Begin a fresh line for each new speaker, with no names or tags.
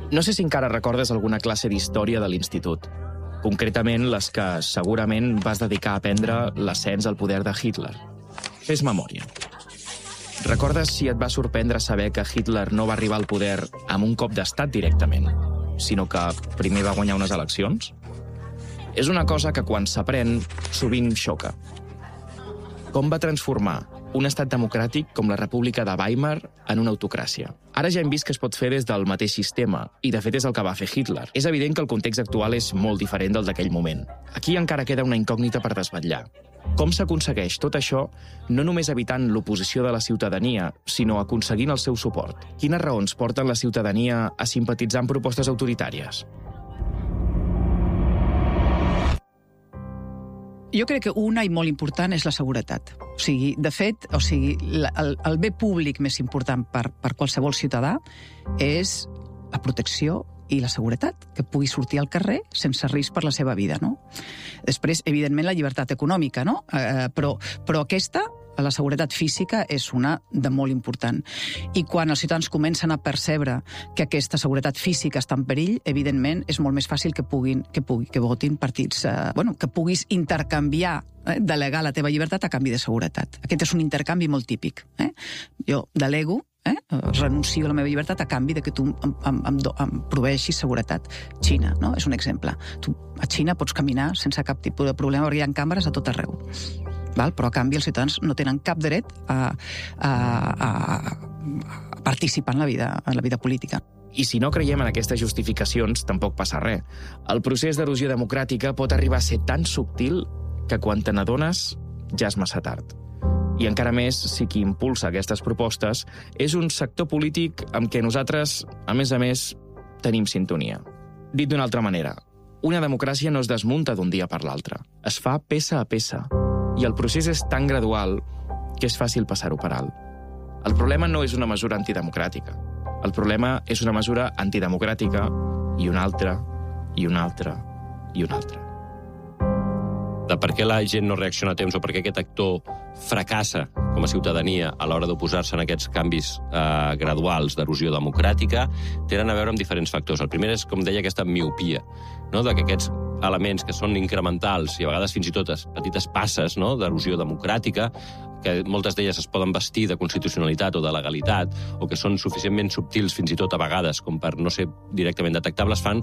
No sé si encara recordes alguna classe d'història de l'institut, concretament les que segurament vas dedicar a aprendre l'ascens al poder de Hitler. Fes memòria. Recordes si et va sorprendre saber que Hitler no va arribar al poder amb un cop d'estat directament, sinó que primer va guanyar unes eleccions? És una cosa que quan s'aprèn sovint xoca. Com va transformar un estat democràtic com la República de Weimar en una autocràcia? Ara ja hem vist que es pot fer des del mateix sistema, i de fet és el que va fer Hitler. És evident que el context actual és molt diferent del d'aquell moment. Aquí encara queda una incògnita per desvetllar. Com s'aconsegueix tot això no només evitant l'oposició de la ciutadania, sinó aconseguint el seu suport? Quines raons porten la ciutadania a simpatitzar amb propostes autoritàries?
Jo crec que una i molt important és la seguretat. De fet, el bé públic més important per qualsevol ciutadà és la protecció i la seguretat, que pugui sortir al carrer sense risc per la seva vida, no? Després, evidentment, la llibertat econòmica, no? Però aquesta, la seguretat física, és una de molt important. I quan els ciutadans comencen a percebre que aquesta seguretat física està en perill, evidentment, és molt més fàcil que votin partits, que puguis intercanviar, delegar la teva llibertat a canvi de seguretat. Aquest és un intercanvi molt típic. Jo delego, renuncio a la meva llibertat a canvi de que tu em proveeixis seguretat. Xina, no? És un exemple. Tu a Xina pots caminar sense cap tipus de problema perquè hi ha càmeres a tot arreu. Però a canvi els ciutadans no tenen cap dret a participar en la vida política.
I si no creiem en aquestes justificacions, tampoc passa res. El procés d'erosió democràtica pot arribar a ser tan subtil que quan te n'adones ja és massa tard. I encara més si qui impulsa aquestes propostes és un sector polític amb què nosaltres, a més, tenim sintonia. Dit d'una altra manera, una democràcia no es desmunta d'un dia per l'altre. Es fa peça a peça. I el procés és tan gradual que és fàcil passar-ho per alt. El problema no és una mesura antidemocràtica. El problema és una mesura antidemocràtica i una altra, i una altra, i una altra.
De per què la gent no reacciona a temps o per què aquest actor fracassa com a ciutadania a l'hora d'oposar-se en aquests canvis graduals d'erosió democràtica, tenen a veure amb diferents factors. El primer és, com deia, aquesta miopia, no? De que aquests elements que són incrementals i a vegades fins i tot petites passes, no? D'erosió democràtica, que moltes d'elles es poden vestir de constitucionalitat o de legalitat, o que són suficientment subtils fins i tot a vegades com per no ser directament detectables, fan